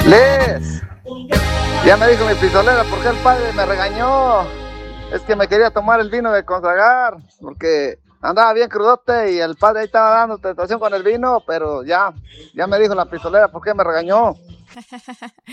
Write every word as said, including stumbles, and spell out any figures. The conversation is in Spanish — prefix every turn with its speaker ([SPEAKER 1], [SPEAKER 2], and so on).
[SPEAKER 1] Liz, ya me dijo mi pistolera por qué el padre me regañó. Es que me quería tomar el vino de consagrar, porque andaba bien crudote y el padre ahí estaba dando tentación con el vino, pero ya, ya me dijo la pistolera por qué me regañó.